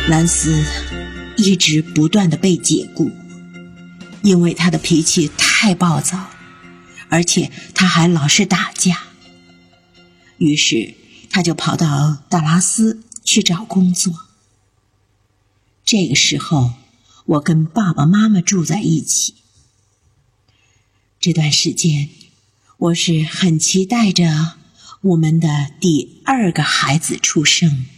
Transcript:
兰斯一直不断地被解雇，因为他的脾气太暴躁，而且他还老是打架。于是他就跑到达拉斯去找工作。这个时候我跟爸爸妈妈住在一起。这段时间我是很期待着我们的第2个孩子出生。